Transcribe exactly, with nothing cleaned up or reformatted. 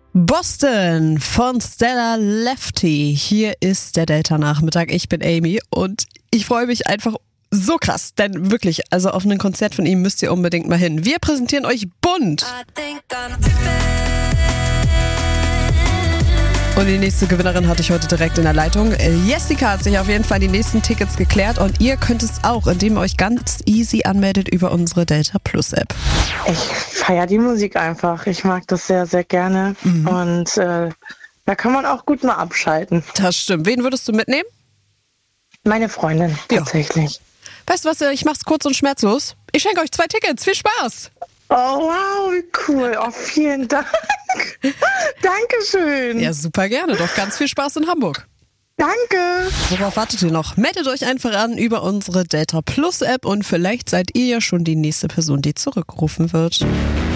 Boston von Stella Lefty. Hier ist der Delta-Nachmittag. Ich bin Amy und ich freue mich einfach so krass, denn wirklich, also auf ein Konzert von ihm müsst ihr unbedingt mal hin. Wir präsentieren euch Bunt. Und die nächste Gewinnerin hatte ich heute direkt in der Leitung. Jessica hat sich auf jeden Fall die nächsten Tickets geklärt und ihr könnt es auch, indem ihr euch ganz easy anmeldet über unsere Delta Plus App. Ich feiere die Musik einfach. Ich mag das sehr, sehr gerne. Mhm. Und äh, da kann man auch gut mal abschalten. Das stimmt. Wen würdest du mitnehmen? Meine Freundin, tatsächlich. Ja. Weißt du was, ich mach's kurz und schmerzlos. Ich schenke euch zwei Tickets. Viel Spaß! Oh, wow, wie cool. Oh, vielen Dank. Dankeschön. Ja, super gerne. Doch ganz viel Spaß in Hamburg. Danke. Worauf wartet ihr noch? Meldet euch einfach an über unsere Delta Plus App und vielleicht seid ihr ja schon die nächste Person, die zurückrufen wird.